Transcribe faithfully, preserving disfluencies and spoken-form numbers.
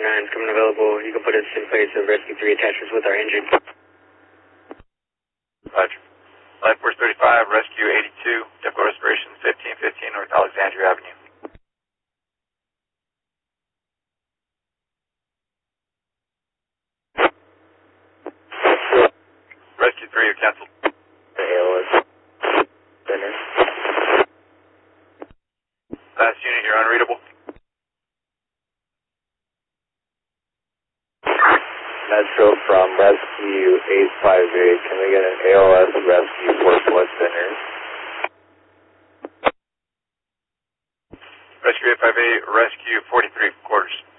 nine is coming available. You can put us in place of Rescue three attachments with our engine. Roger. Life Force thirty-five, Rescue eighty-two, typical respiration fifteen fifteen North Alexandria Avenue. Rescue three, you're canceled. A L S. Center. Last unit, you're unreadable. Metro from Rescue eight five eight. Can we get an A L S Rescue for Blood Thinners? Rescue eight five eight, Rescue forty-three quarters.